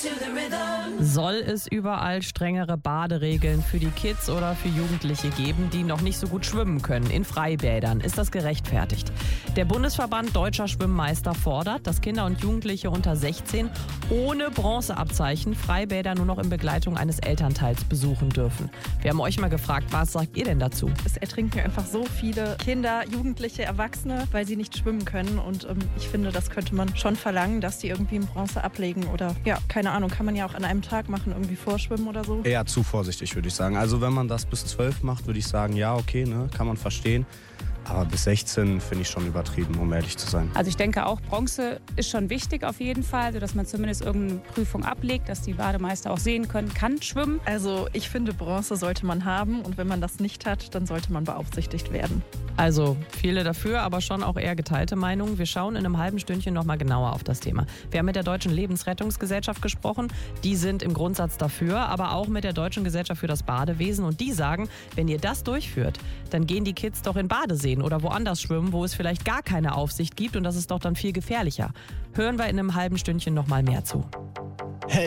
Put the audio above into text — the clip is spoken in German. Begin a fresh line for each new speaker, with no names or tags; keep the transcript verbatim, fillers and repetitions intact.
Soll es überall strengere Baderegeln für die Kids oder für Jugendliche geben, die noch nicht so gut schwimmen können in Freibädern? Ist das gerechtfertigt? Der Bundesverband Deutscher Schwimmmeister fordert, dass Kinder und Jugendliche unter sechzehn ohne Bronzeabzeichen Freibäder nur noch in Begleitung eines Elternteils besuchen dürfen. Wir haben euch mal gefragt, was sagt ihr denn dazu?
Es ertrinken einfach so viele Kinder, Jugendliche, Erwachsene, weil sie nicht schwimmen können. Und ähm, ich finde, das könnte man schon verlangen, dass die irgendwie in Bronze ablegen. Oder ja, keine Ahnung, kann man ja auch an einem Tag machen, irgendwie vorschwimmen oder so.
Eher zu vorsichtig, würde ich sagen. Also wenn man das bis zwölf macht, würde ich sagen, ja, okay, ne, kann man verstehen. Aber bis sechzehn finde ich schon übertrieben, um ehrlich zu sein.
Also ich denke auch, Bronze ist schon wichtig auf jeden Fall, sodass man zumindest irgendeine Prüfung ablegt, dass die Bademeister auch sehen können, kann schwimmen.
Also ich finde, Bronze sollte man haben und wenn man das nicht hat, dann sollte man beaufsichtigt werden.
Also viele dafür, aber schon auch eher geteilte Meinungen. Wir schauen in einem halben Stündchen noch mal genauer auf das Thema. Wir haben mit der Deutschen Lebensrettungsgesellschaft gesprochen. Die sind im Grundsatz dafür, aber auch mit der Deutschen Gesellschaft für das Badewesen. Und die sagen, wenn ihr das durchführt, dann gehen die Kids doch in Badeseen oder woanders schwimmen, wo es vielleicht gar keine Aufsicht gibt. Und das ist doch dann viel gefährlicher. Hören wir in einem halben Stündchen noch mal mehr zu.